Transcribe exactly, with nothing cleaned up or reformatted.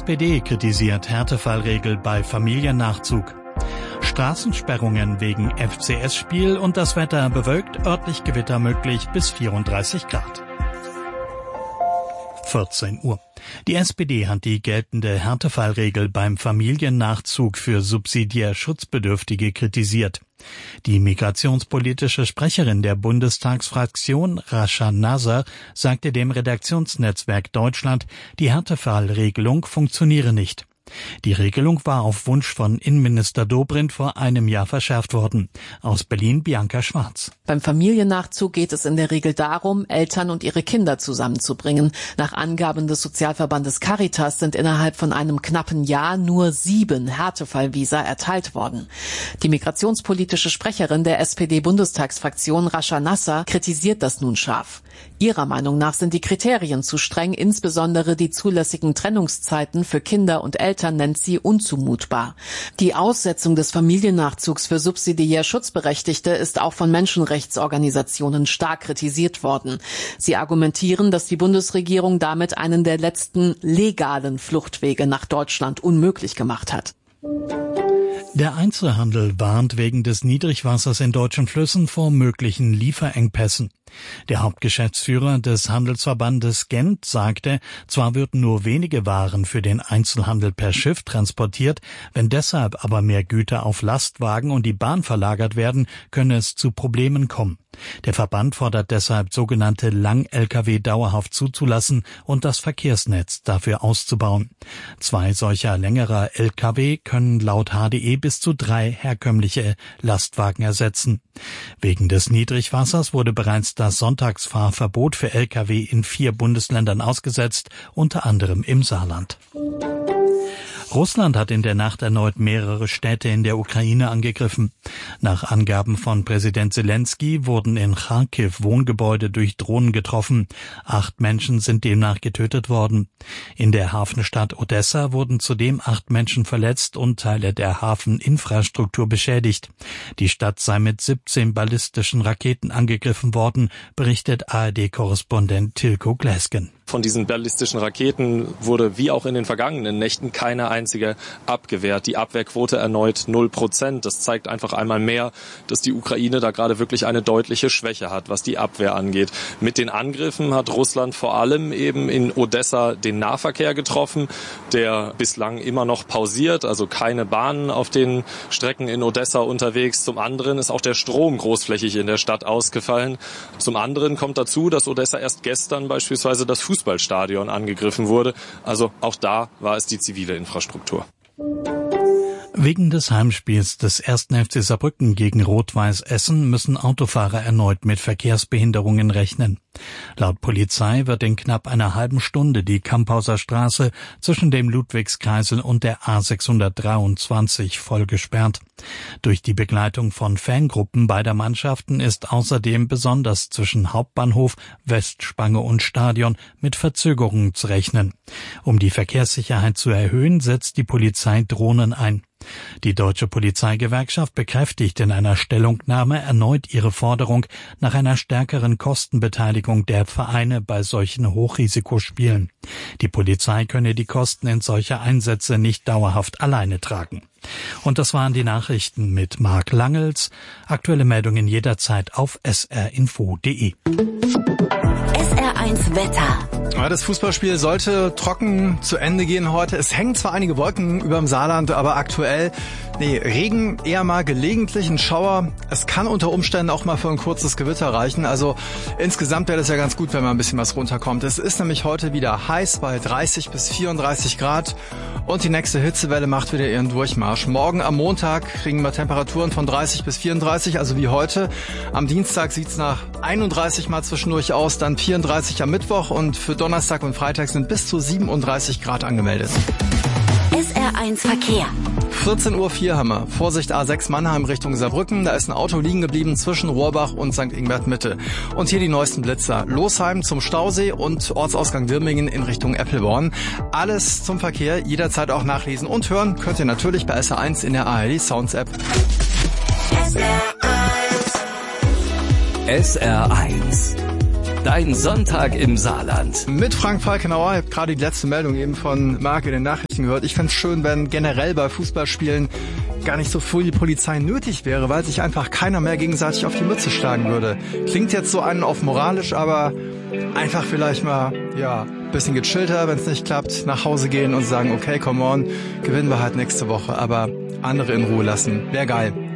P D kritisiert Härtefallregel bei Familiennachzug. Straßensperrungen wegen F C S-Spiel und das Wetter bewölkt, örtlich Gewitter möglich bis vierunddreißig Grad. vierzehn Uhr. Die S P D hat die geltende Härtefallregel beim Familiennachzug für subsidiär Schutzbedürftige kritisiert. Die migrationspolitische Sprecherin der Bundestagsfraktion, Rasha Nasser, sagte dem Redaktionsnetzwerk Deutschland, die Härtefallregelung funktioniere nicht. Die Regelung war auf Wunsch von Innenminister Dobrindt vor einem Jahr verschärft worden. Aus Berlin Bianca Schwarz. Beim Familiennachzug geht es in der Regel darum, Eltern und ihre Kinder zusammenzubringen. Nach Angaben des Sozialverbandes Caritas sind innerhalb von einem knappen Jahr nur sieben Härtefallvisa erteilt worden. Die migrationspolitische Sprecherin der S P D-Bundestagsfraktion Rasha Nasser kritisiert das nun scharf. Ihrer Meinung nach sind die Kriterien zu streng, insbesondere die zulässigen Trennungszeiten für Kinder und Eltern nennt sie unzumutbar. Die Aussetzung des Familiennachzugs für subsidiär Schutzberechtigte ist auch von Menschenrechtsorganisationen stark kritisiert worden. Sie argumentieren, dass die Bundesregierung damit einen der letzten legalen Fluchtwege nach Deutschland unmöglich gemacht hat. Der Einzelhandel warnt wegen des Niedrigwassers in deutschen Flüssen vor möglichen Lieferengpässen. Der Hauptgeschäftsführer des Handelsverbandes Gent sagte, zwar würden nur wenige Waren für den Einzelhandel per Schiff transportiert, wenn deshalb aber mehr Güter auf Lastwagen und die Bahn verlagert werden, könne es zu Problemen kommen. Der Verband fordert deshalb, sogenannte Lang-L K W dauerhaft zuzulassen und das Verkehrsnetz dafür auszubauen. Zwei solcher längerer L K W können laut H D E bis zu drei herkömmliche Lastwagen ersetzen. Wegen des Niedrigwassers wurde bereits das Sonntagsfahrverbot für L K W in vier Bundesländern ausgesetzt, unter anderem im Saarland. Russland hat in der Nacht erneut mehrere Städte in der Ukraine angegriffen. Nach Angaben von Präsident Zelensky wurden in Charkiw Wohngebäude durch Drohnen getroffen. Acht Menschen sind demnach getötet worden. In der Hafenstadt Odessa wurden zudem acht Menschen verletzt und Teile der Hafeninfrastruktur beschädigt. Die Stadt sei mit siebzehn ballistischen Raketen angegriffen worden, berichtet A R D-Korrespondent Tilko Gläsken. Von diesen ballistischen Raketen wurde wie auch in den vergangenen Nächten keine einzige abgewehrt. Die Abwehrquote erneut null Prozent. Das zeigt einfach einmal mehr, dass die Ukraine da gerade wirklich eine deutliche Schwäche hat, was die Abwehr angeht. Mit den Angriffen hat Russland vor allem eben in Odessa den Nahverkehr getroffen, der bislang immer noch pausiert, also keine Bahnen auf den Strecken in Odessa unterwegs. Zum anderen ist auch der Strom großflächig in der Stadt ausgefallen. Zum anderen kommt dazu, dass Odessa erst gestern beispielsweise das Fußball Fußballstadion angegriffen wurde. Also auch da war es die zivile Infrastruktur. Wegen des Heimspiels des ersten F C Saarbrücken gegen Rot-Weiß Essen müssen Autofahrer erneut mit Verkehrsbehinderungen rechnen. Laut Polizei wird in knapp einer halben Stunde die Kamphauser Straße zwischen dem Ludwigskreisel und der A sechshundertdreiundzwanzig voll gesperrt. Durch die Begleitung von Fangruppen beider Mannschaften ist außerdem besonders zwischen Hauptbahnhof, Westspange und Stadion mit Verzögerungen zu rechnen. Um die Verkehrssicherheit zu erhöhen, setzt die Polizei Drohnen ein. Die Deutsche Polizeigewerkschaft bekräftigt in einer Stellungnahme erneut ihre Forderung nach einer stärkeren Kostenbeteiligung der Vereine bei solchen Hochrisikospielen. Die Polizei könne die Kosten in solcher Einsätze nicht dauerhaft alleine tragen. Und das waren die Nachrichten mit Marc Langels. Aktuelle Meldungen jederzeit auf s r info punkt d e. S R eins Wetter. Das Fußballspiel sollte trocken zu Ende gehen heute. Es hängen zwar einige Wolken über dem Saarland, aber aktuell, nee, Regen eher mal gelegentlich, ein Schauer. Es kann unter Umständen auch mal für ein kurzes Gewitter reichen. Also insgesamt wäre das ja ganz gut, wenn mal ein bisschen was runterkommt. Es ist nämlich heute wieder heiß bei dreißig bis vierunddreißig Grad und die nächste Hitzewelle macht wieder ihren Durchmarsch. Morgen am Montag kriegen wir Temperaturen von dreißig bis vierunddreißig, also wie heute. Am Dienstag sieht's nach einunddreißig mal zwischendurch aus, dann vierunddreißig am Mittwoch und für Donnerstag und Freitag sind bis zu siebenunddreißig Grad angemeldet. S R eins Verkehr. vierzehn Uhr vier haben wir. Vorsicht A sechs Mannheim Richtung Saarbrücken. Da ist ein Auto liegen geblieben zwischen Rohrbach und Sankt Ingbert Mitte. Und hier die neuesten Blitzer. Losheim zum Stausee und Ortsausgang Wirmingen in Richtung Eppelborn. Alles zum Verkehr, jederzeit auch nachlesen und hören könnt ihr natürlich bei S R eins in der A R D Sounds App. S R eins. S R eins. Dein Sonntag im Saarland. Mit Frank Falkenauer. Ich habe gerade die letzte Meldung eben von Marc in den Nachrichten gehört. Ich fände es schön, wenn generell bei Fußballspielen gar nicht so viel Polizei nötig wäre, weil sich einfach keiner mehr gegenseitig auf die Mütze schlagen würde. Klingt jetzt so einen auf moralisch, aber einfach vielleicht mal, ja, bisschen gechillter, wenn es nicht klappt, nach Hause gehen und sagen, okay, come on, gewinnen wir halt nächste Woche, aber andere in Ruhe lassen. Wäre geil.